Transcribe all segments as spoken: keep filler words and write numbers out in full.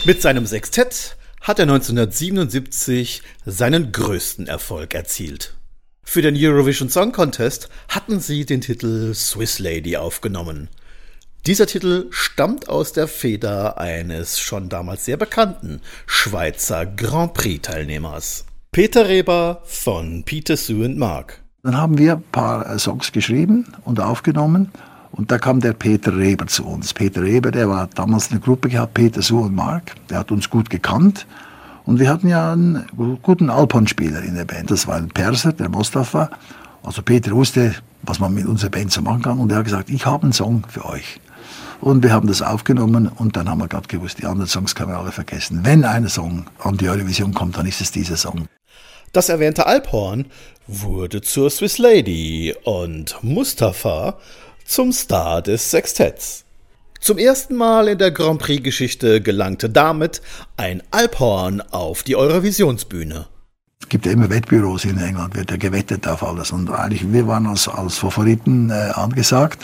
Mit seinem Sextett hat er neunzehnhundertsiebenundsiebzig seinen größten Erfolg erzielt. Für den Eurovision Song Contest hatten sie den Titel Swiss Lady aufgenommen. Dieser Titel stammt aus der Feder eines schon damals sehr bekannten Schweizer Grand Prix-Teilnehmers. Peter Reber von Peter, Sue and Mark. Dann haben wir ein paar Songs geschrieben und aufgenommen und da kam der Peter Reber zu uns. Peter Reber, der war damals eine Gruppe gehabt, Peter, Sue und Mark. Der hat uns gut gekannt und wir hatten ja einen guten Alphornspieler in der Band. Das war ein Perser, der Mostafa. Also Peter wusste, was man mit unserer Band so machen kann und er hat gesagt, ich habe einen Song für euch. Und wir haben das aufgenommen und dann haben wir gerade gewusst, die anderen Songs können wir alle vergessen. Wenn ein Song an die Eurovision kommt, dann ist es dieser Song. Das erwähnte Alphorn wurde zur Swiss Lady und Mustafa zum Star des Sextetts. Zum ersten Mal in der Grand Prix-Geschichte gelangte damit ein Alphorn auf die Eurovisionsbühne. Es gibt ja immer Wettbüros in England, wird ja gewettet auf alles. Und eigentlich, wir waren als, als Favoriten äh, angesagt.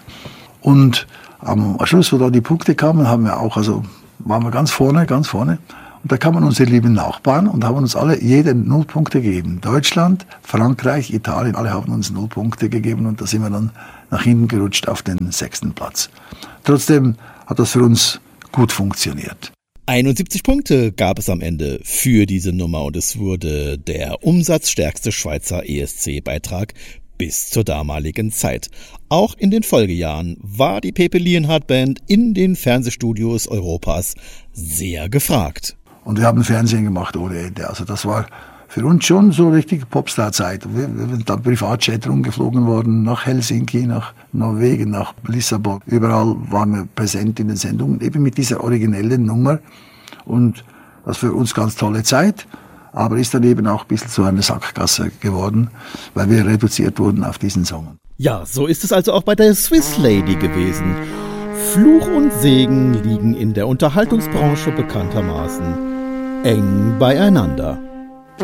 Und am Schluss, wo da die Punkte kamen, haben wir auch, also waren wir ganz vorne, ganz vorne. Und da kamen unsere lieben Nachbarn und haben uns alle jede null Punkte gegeben. Deutschland, Frankreich, Italien, alle haben uns null Punkte gegeben und da sind wir dann nach hinten gerutscht auf den sechsten Platz. Trotzdem hat das für uns gut funktioniert. einundsiebzig Punkte gab es am Ende für diese Nummer und es wurde der umsatzstärkste Schweizer E S C-Beitrag bis zur damaligen Zeit. Auch in den Folgejahren war die Pepe Lienhard Band in den Fernsehstudios Europas sehr gefragt. Und wir haben Fernsehen gemacht ohne Ende. Also das war für uns schon so richtig Popstar-Zeit. Wir, wir sind dann Privatjet rumgeflogen worden, nach Helsinki, nach Norwegen, nach Lissabon. Überall waren wir präsent in den Sendungen, eben mit dieser originellen Nummer. Und das für uns ganz tolle Zeit. Aber ist dann eben auch ein bisschen zu einer Sackgasse geworden, weil wir reduziert wurden auf diesen Song. Ja, so ist es also auch bei der Swiss Lady gewesen. Fluch und Segen liegen in der Unterhaltungsbranche bekanntermaßen eng beieinander.